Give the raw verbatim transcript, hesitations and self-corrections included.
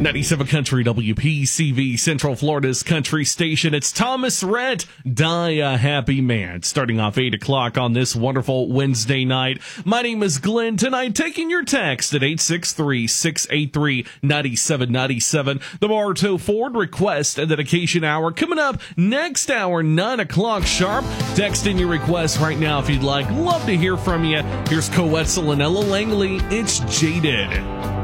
ninety-seven Country W P C V, Central Florida's country station. It's Thomas Rhett, Die a Happy Man, starting off eight o'clock on this wonderful Wednesday night. My name is Glenn. Tonight, taking your text at eight six three, six eight three, nine seven nine seven. The Bartow Ford Request and Dedication Hour coming up next hour, nine o'clock sharp. Text in your request right now if you'd like. Love to hear from you. Here's Coetzel and Ella Langley. It's Jaded.